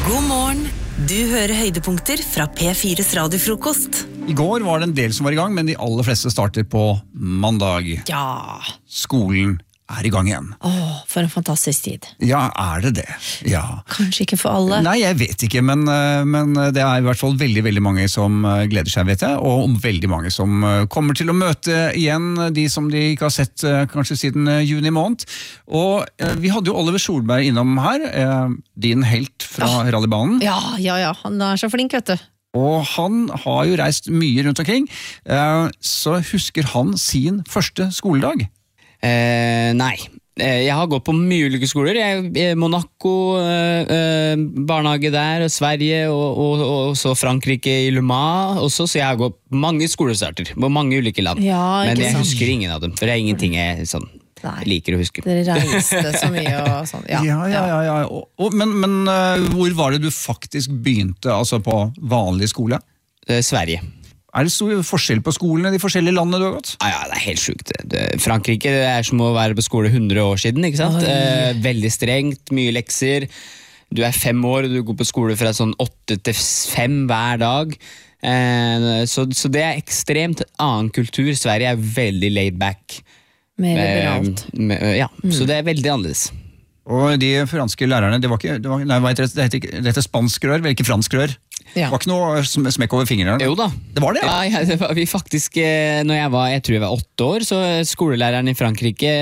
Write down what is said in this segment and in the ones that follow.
God morgen, du hører høydepunkter fra P4's radiofrokost. I går var det en del som var i gang, men de aller fleste starter på mandag. Ja. Skolen er i gang igjen. For en fantastisk tid. Ja, er det det? Ja. Kanskje ikke for alle. Nei, jeg vet ikke, men det er i hvert fall veldig, veldig mange som gleder seg, vet jeg, og veldig mange som kommer til å møte igjen de som de ikke har sett kanskje siden juni måned. Og vi hadde jo Oliver Solberg innom her, din helt fra rallybanen. Ja, han er så flink, vet du. Og han har jo reist mye rundt omkring, så husker han sin første skoledag? Nei. Jeg har gått på mye ulike skoler. Monaco, barnehage der, og Sverige, og så Frankrike i Le Mans også, så jeg har gått mange skolestarter på mange ulike land. Ja, men jeg sant? husker ingen av dem, for det er ingenting jeg liker å huske. Dere reiste så mye og sånn. Ja. Men hvor var det du faktisk begynte, altså på vanlig skole? Sverige. Er det stor forskjell på skolene i de forskjellige landene du har gått? Ja, det er helt sjukt. Frankrike det er som å være på skole 100 år siden, ikke sant? Veldig strengt, mye lekser. Du er 5 år, og du går på skole fra sånn 8 til 5 hver dag. Så det er ekstremt annen kultur. Sverige er veldig laid back. Mer liberalt. Så det er veldig annerledes. Og de franske lærerne, det heter spanskrør, vel ikke franskrør? Det var ikke noe smekk over fingrene? Jo da. Det var det, ja? Ja, det var vi faktisk, når jeg tror jeg var 8 år, så skolelæreren i Frankrike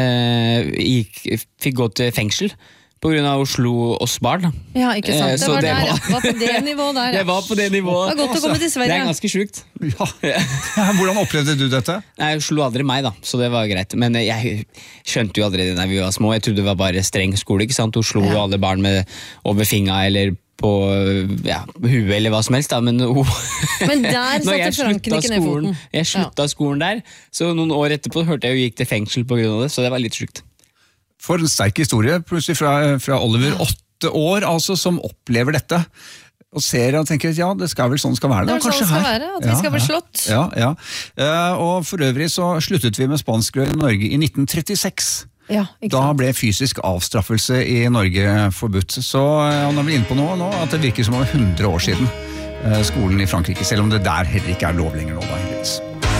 fikk gå til fengsel på grunn av Oslo oss barn. Ja, ikke sant? Det var der, var på det nivået der. Det var på det nivået. Det var godt å komme til Sverige. Det er ganske sjukt. Ja. Hvordan opplevde du dette? Nei, jeg slo aldri meg da, så det var greit. Men jeg skjønte jo allerede da vi var små. Jeg trodde det var bare streng skole, ikke sant? Hun slo alle barn over fingra eller på huet eller hva som helst da, men der satte Frankrike ned foten. Jeg sluttet skolen der, så noen år etterpå hørte jeg jo gikk til fengsel på grunn av det, så det var litt sjukt. For en sterk historie, plutselig fra Oliver, 8 år altså, som opplever dette, og ser og tenker, ja, det skal vel sånn skal være det. Det er sånn det skal være, at vi skal bli slått. Ja. Og for øvrig så sluttet vi med spanskrør i Norge i 1936. Da ble fysisk avstraffelse i Norge forbudt. Så han er vel inne på noe nå, at det virker som over 100 år siden skolen i Frankrike, selv om det der heller ikke er lov lenger nå da, heldigvis.